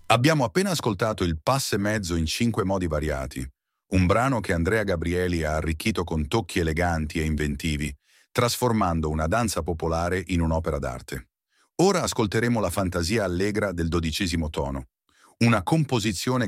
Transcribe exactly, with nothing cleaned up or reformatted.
Abbiamo appena ascoltato il Passe mezzo in cinque modi variati, un brano che Andrea Gabrieli ha arricchito con tocchi eleganti e inventivi, trasformando una danza popolare in un'opera d'arte. Ora ascolteremo la fantasia allegra del dodicesimo tono, una composizione